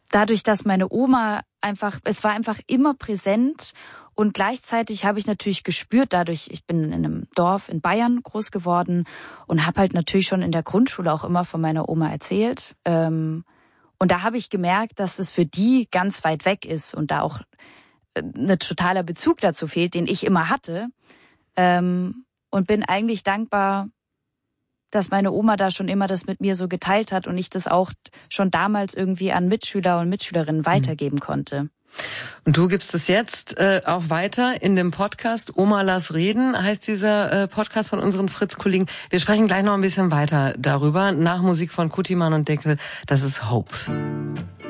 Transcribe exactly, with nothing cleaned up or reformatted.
dadurch, dass meine Oma einfach, es war einfach immer präsent und gleichzeitig habe ich natürlich gespürt, dadurch, ich bin in einem Dorf in Bayern groß geworden und habe halt natürlich schon in der Grundschule auch immer von meiner Oma erzählt. Und da habe ich gemerkt, dass es für die ganz weit weg ist und da auch ein totaler Bezug dazu fehlt, den ich immer hatte. Und bin eigentlich dankbar, dass meine Oma da schon immer das mit mir so geteilt hat und ich das auch schon damals irgendwie an Mitschüler und Mitschülerinnen weitergeben konnte. Und du gibst es jetzt äh, auch weiter in dem Podcast Oma lass reden, heißt dieser äh, Podcast von unseren Fritz-Kollegen. Wir sprechen gleich noch ein bisschen weiter darüber, nach Musik von Kutiman und Deckel. Das ist Hope.